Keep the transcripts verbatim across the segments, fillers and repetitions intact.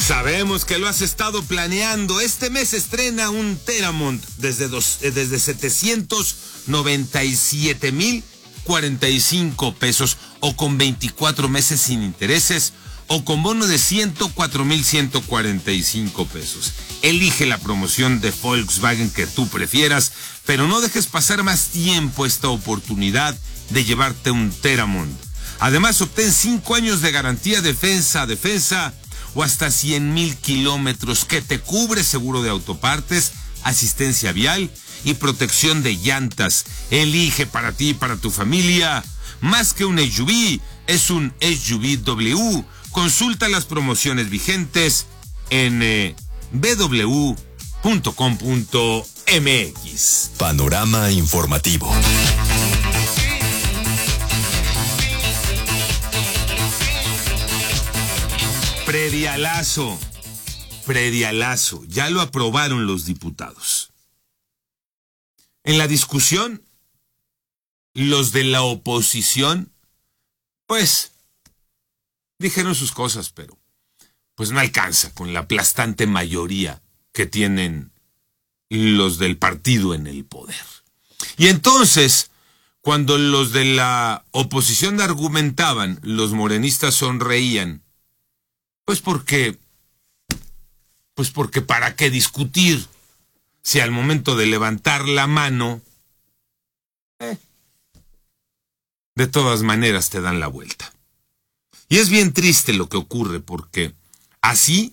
Sabemos que lo has estado planeando. Este mes estrena un Teramont desde, dos, eh, desde setecientos noventa y siete mil cuarenta y cinco pesos o con veinticuatro meses sin intereses o con bono de ciento cuatro mil ciento cuarenta y cinco pesos. Elige la promoción de Volkswagen que tú prefieras, pero no dejes pasar más tiempo esta oportunidad de llevarte un Teramont. Además, obtén cinco años de garantía defensa a defensa o hasta cien mil kilómetros que te cubre seguro de autopartes, asistencia vial y protección de llantas. Elige para ti y para tu familia. Más que un S U V, es un S U V W. Consulta las promociones vigentes en eh, b w punto com punto m x. Panorama informativo. Predialazo, predialazo, ya lo aprobaron los diputados. En la discusión, los de la oposición, pues, dijeron sus cosas, pero pues no alcanza con la aplastante mayoría que tienen los del partido en el poder. Y entonces, cuando los de la oposición argumentaban, los morenistas sonreían. Pues porque, pues porque para qué discutir si al momento de levantar la mano, eh, de todas maneras te dan la vuelta. Y es bien triste lo que ocurre porque así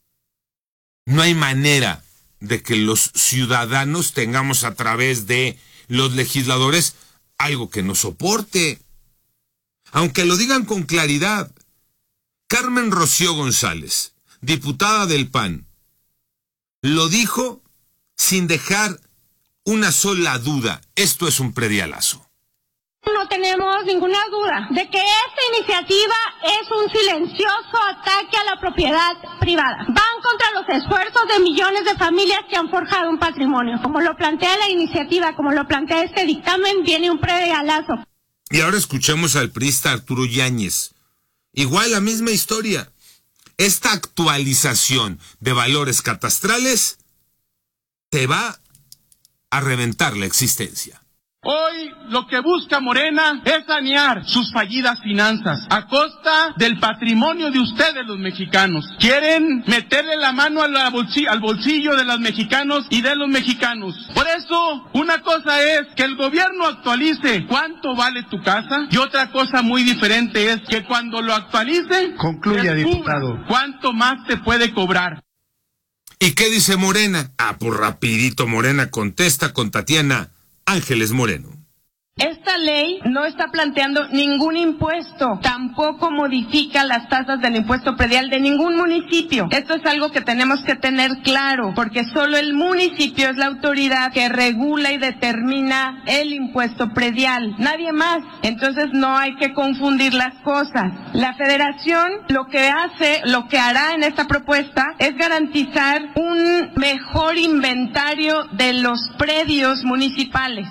no hay manera de que los ciudadanos tengamos a través de los legisladores algo que nos soporte. Aunque lo digan con claridad. Carmen Rocío González, diputada del P A N, lo dijo sin dejar una sola duda. Esto es un predialazo. No tenemos ninguna duda de que esta iniciativa es un silencioso ataque a la propiedad privada. Van contra los esfuerzos de millones de familias que han forjado un patrimonio. Como lo plantea la iniciativa, como lo plantea este dictamen, viene un predialazo. Y ahora escuchemos al priista Arturo Yáñez. Igual la misma historia. Esta actualización de valores catastrales te va a reventar la existencia. Hoy lo que busca Morena es sanear sus fallidas finanzas a costa del patrimonio de ustedes los mexicanos. Quieren meterle la mano a la bolsi- al bolsillo de los mexicanos y de los mexicanos. Por eso, una cosa es que el gobierno actualice cuánto vale tu casa y otra cosa muy diferente es que cuando lo actualice, concluya, diputado, cuánto más te puede cobrar. ¿Y qué dice Morena? Ah, pues rapidito Morena contesta con Tatiana Ángeles Moreno. Esta ley no está planteando ningún impuesto, tampoco modifica las tasas del impuesto predial de ningún municipio. Esto es algo que tenemos que tener claro, porque solo el municipio es la autoridad que regula y determina el impuesto predial, nadie más. Entonces no hay que confundir las cosas. La federación lo que hace, lo que hará en esta propuesta es garantizar un mejor inventario de los predios municipales.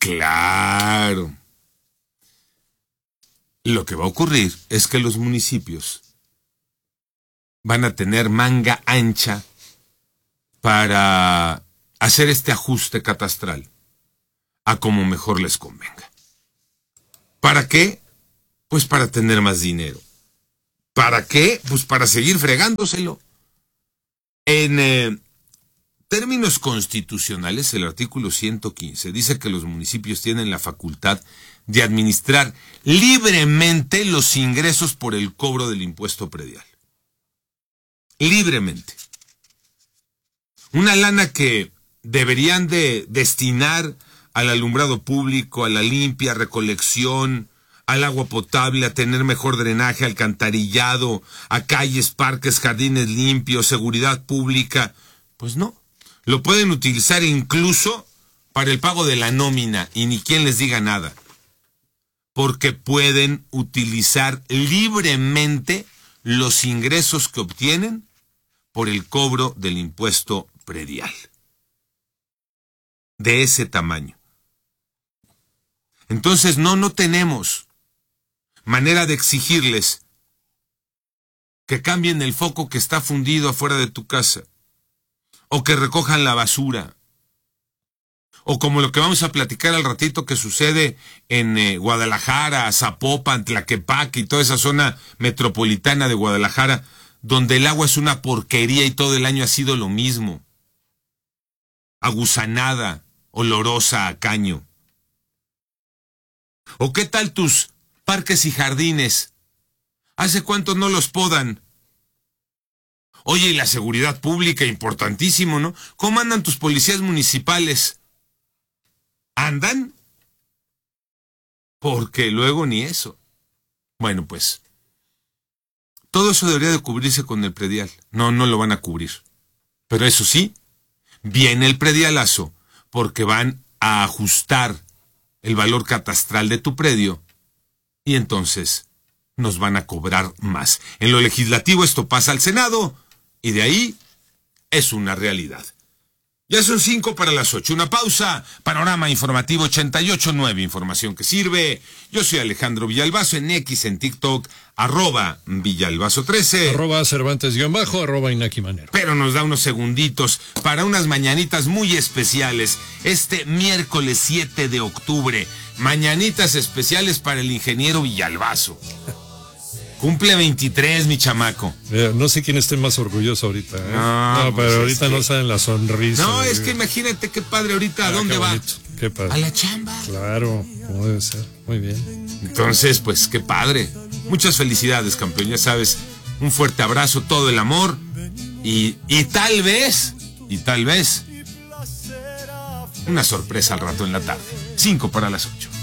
Claro. Lo que va a ocurrir es que los municipios van a tener manga ancha para hacer este ajuste catastral a como mejor les convenga. ¿Para qué? Pues para tener más dinero. ¿Para qué? Pues para seguir fregándoselo. En eh, términos constitucionales, el artículo ciento quince dice que los municipios tienen la facultad de administrar libremente los ingresos por el cobro del impuesto predial. Libremente. Una lana que deberían de destinar al alumbrado público, a la limpia, recolección, al agua potable, a tener mejor drenaje, alcantarillado, a calles, parques, jardines limpios, seguridad pública. Pues no. Lo pueden utilizar incluso para el pago de la nómina y ni quien les diga nada. Porque pueden utilizar libremente los ingresos que obtienen por el cobro del impuesto predial. De ese tamaño. Entonces no, no tenemos manera de exigirles que cambien el foco que está fundido afuera de tu casa, o que recojan la basura, o como lo que vamos a platicar al ratito que sucede en eh, Guadalajara, Zapopan, Tlaquepaque y toda esa zona metropolitana de Guadalajara, donde el agua es una porquería y todo el año ha sido lo mismo. Aguzanada, olorosa a caño. ¿O qué tal tus parques y jardines? ¿Hace cuánto no los podan? Oye, y la seguridad pública, importantísimo, ¿no? ¿Cómo andan tus policías municipales? ¿Andan? Porque luego ni eso. Bueno, pues, todo eso debería de cubrirse con el predial. No, no lo van a cubrir. Pero eso sí, viene el predialazo, porque van a ajustar el valor catastral de tu predio y entonces nos van a cobrar más. En lo legislativo esto pasa al Senado y de ahí es una realidad. Ya son cinco para las ocho. Una pausa. Panorama Informativo ochenta y ocho punto nueve. Información que sirve. Yo soy Alejandro Villalbazo en X, en TikTok, arroba Villalbazo trece. Arroba Cervantes guión bajo, arroba Inaki Manero. Pero nos da unos segunditos para unas mañanitas muy especiales. Este miércoles siete de octubre. Mañanitas especiales para el ingeniero Villalbazo. Cumple veintitrés, mi chamaco. Eh, no sé quién esté más orgulloso ahorita. ¿eh? No, no, pues pero es ahorita que... no saben la sonrisa. No, de... es que imagínate qué padre ahorita. ¿A ah, dónde qué va? bonito. Qué padre. A la chamba. Claro, como debe ser. Muy bien. Entonces, pues qué padre. Muchas felicidades, campeón. Ya sabes, un fuerte abrazo, todo el amor. Y, y tal vez, y tal vez, una sorpresa al rato en la tarde. Cinco para las ocho.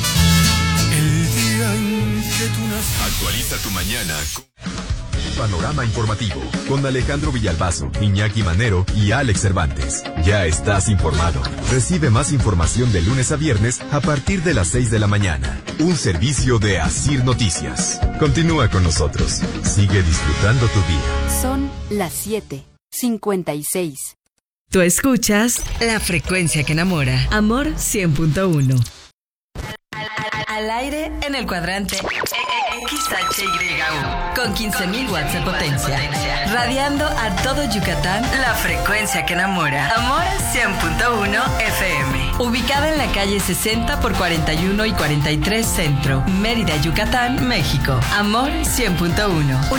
Actualiza tu mañana. Panorama Informativo con Alejandro Villalbazo, Iñaki Manero y Alex Cervantes. Ya estás informado. Recibe más información de lunes a viernes a partir de las seis de la mañana. Un servicio de Asir Noticias. Continúa con nosotros. Sigue disfrutando tu día. Son las siete cincuenta y seis. Tú escuchas La Frecuencia que Enamora. Amor cien punto uno. Al aire en el cuadrante X H Y U con quince mil watts de potencia. Radiando a todo Yucatán, La Frecuencia que Enamora. Amor cien punto uno F M. Ubicada en la calle sesenta por cuarenta y uno y cuarenta y tres Centro, Mérida, Yucatán, México. Amor cien punto uno.